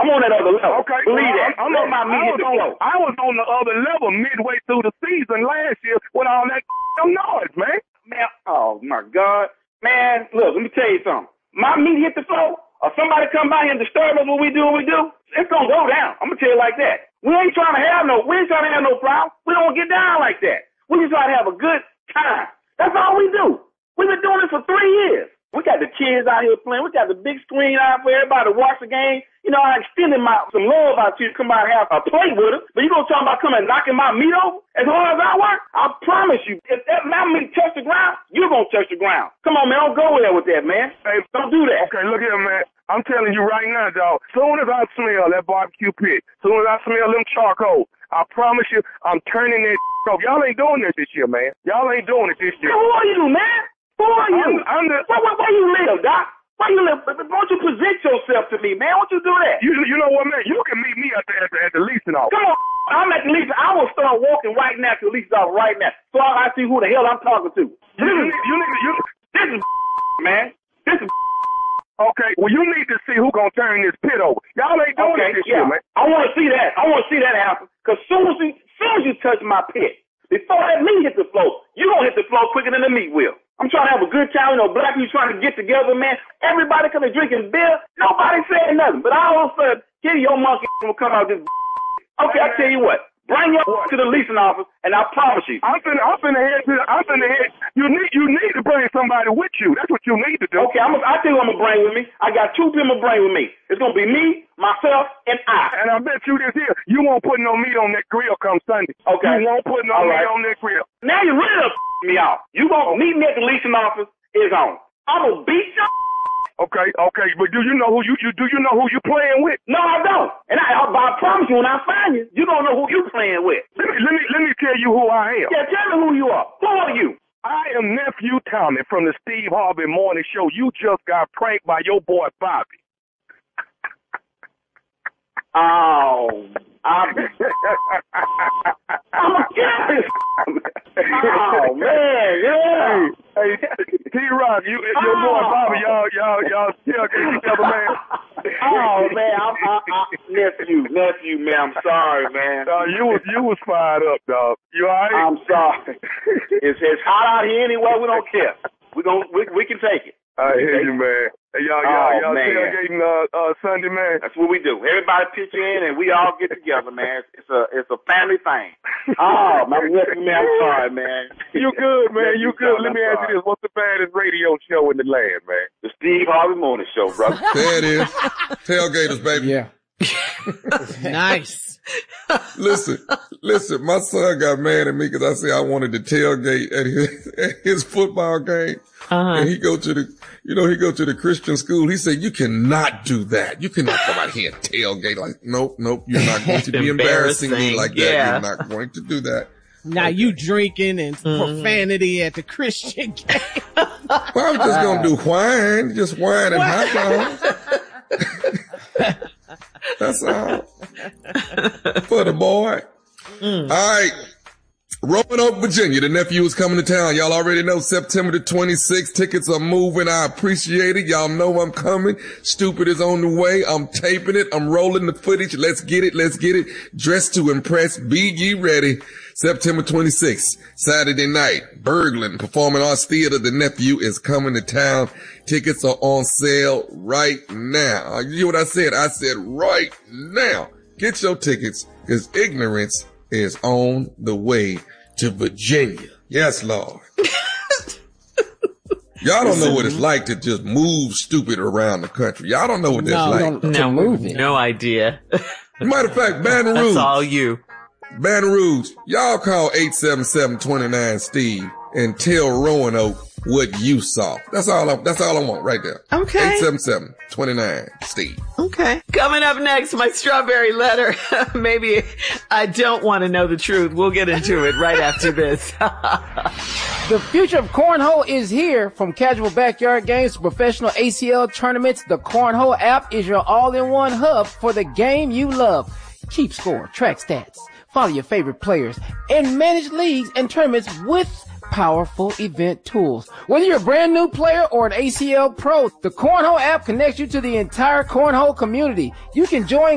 I'm on that other level. Okay. Believe that. I'm on my meat hit the floor. I was on the other level midway through the season last year with all that noise, man. Man, oh my God. Man, look, let me tell you something. My meat hit the floor, or somebody come by here and disturb us what we do, it's gonna go down. I'm gonna tell you like that. We ain't trying to have no problem. We don't get down like that. We just try to have a good time. That's all we do. We've been doing this for 3 years. We got the kids out here playing. We got the big screen out for everybody to watch the game. You know, I extended some love out to you to come out and have a play with us. But you gonna talk about coming and knocking my meat over as hard as I work? I promise you, if my meat touch the ground, you're gonna touch the ground. Come on, man, don't go there with that, man. Hey, don't do that. Okay, look here, man. I'm telling you right now, dog. Soon as I smell that barbecue pit, soon as I smell them charcoal, I promise you, I'm turning that off. Y'all ain't doing this year, man. Y'all ain't doing it this year. Who are you, man? Who are you? Where you live, Doc? Where you live? Won't you present yourself to me, man? Won't you do that? You know what, man? You can meet me at the leasing office. Come on. I'm at the leasing. I will start walking right now to the leasing office right now, so I see who the hell I'm talking to. This is man. This is. Okay, well, you need to see who gonna turn this pit over. Y'all ain't doing this year, man. I want to see that. I want to see that happen. Because soon as you touch my pit, before that meat hit the floor, you gonna hit the floor quicker than the meat will. I'm trying to have a good time. You know, black people trying to get together, man. Everybody coming drinking beer. Nobody saying nothing. But all of a sudden, here your monkey will come out this. Okay, I tell you what. Bring your to the leasing office, and I promise you. I'm finna head. You need to bring somebody with you. That's what you need to do. Okay, I tell you what I'm gonna bring with me. I got 2 people to bring with me. It's gonna be me, myself, and I. And I bet you this here, you won't put no meat on that grill come Sunday. Okay. You won't put no meat on that grill. Now you really me off. You gonna meet me at the leasing office is on. I'm gonna beat you. Okay, but do you know who you playing with? No, I don't. And I promise you, when I find you, you don't know who you playing with. Let me tell you who I am. Yeah, tell me who you are. Who are you? I am Nephew Tommy from the Steve Harvey Morning Show. You just got pranked by your boy Bobby. Oh, I'm a kid. Oh man, yeah. Hey, T-Rock, your boy Bobby, y'all still get together, man. Oh man, nephew, man. I'm sorry, man. You was fired up, dog. You all right? I'm sorry. It's hot out here anyway. We don't care. We can take it. I hear you, man. Hey, y'all tailgating Sunday, man. That's what we do. Everybody pitch in and we all get together, man. It's a family thing. Oh, my nephew, man, I'm sorry, man. You good, man. You good. Let me ask you this. What's the baddest radio show in the land, man? The Steve Harvey Morning Show, brother. There it is. Tailgaters, baby. Yeah. Nice. Listen, my son got mad at me because I said I wanted to tailgate at his football game. And he go to the Christian school. He said, you cannot do that. You cannot come out here and tailgate. Like, nope, you're not going to be embarrassing me like that. You're not going to do that. Now you drinking and profanity at the Christian game. Well, I'm just going to do whine. Just whine and hot dogs. That's all. For the boy. All right. Roanoke, Virginia. The nephew is coming to town. Y'all already know September the 26th. Tickets are moving. I appreciate it. Y'all know I'm coming. Stupid is on the way. I'm taping it. I'm rolling the footage. Let's get it. Dressed to impress. Be ye ready. September 26th, Saturday night. Berglund Performing Arts Theater. The nephew is coming to town. Tickets are on sale right now. You hear what I said? I said right now. Get your tickets because ignorance is on the way to Virginia. Yes, Lord. Y'all don't know what it's like to just move stupid around the country. Y'all don't know what that's like. No idea. Matter of fact, Baton Rouge. That's all you. Baton Rouge, y'all call 877-29-STEVE and tell Roanoke what you saw. That's all I want right there. Okay. 877-29-STEVE. Okay. Coming up next, my strawberry letter. Maybe I don't want to know the truth. We'll get into it right after this. The future of cornhole is here. From casual backyard games to professional ACL tournaments, the Cornhole app is your all-in-one hub for the game you love. Keep score, track stats, follow your favorite players, and manage leagues and tournaments with powerful event tools. Whether you're a brand new player or an ACL pro, the Cornhole app connects you to the entire Cornhole community. You can join